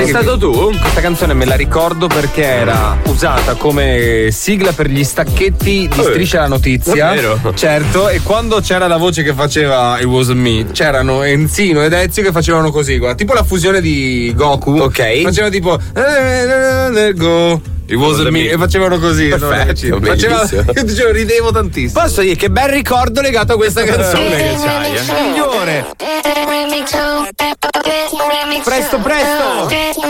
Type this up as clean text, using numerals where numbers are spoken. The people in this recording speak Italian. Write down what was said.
Sei stato tu? Questa canzone me la ricordo perché era usata come sigla per gli stacchetti di Striscia la Notizia. Davvero? Certo, e quando c'era la voce che faceva It Wasn't Me, c'erano Enzino ed Ezio che facevano così, guarda, tipo la fusione di Goku. Ok. Facevano tipo Go. It wasn't me. E facevano così. Perfetto, Io dicevo, ridevo tantissimo. Posso dire che bel ricordo legato a questa canzone che c'hai, Signore. Presto.